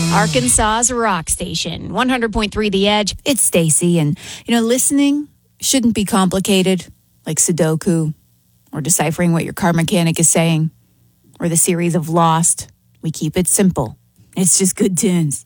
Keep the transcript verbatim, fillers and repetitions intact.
Arkansas's rock station, one hundred point three The Edge. It's Stacy, and, you know, listening shouldn't be complicated, like Sudoku, or deciphering what your car mechanic is saying, or the series of Lost. We keep it simple. It's just good tunes.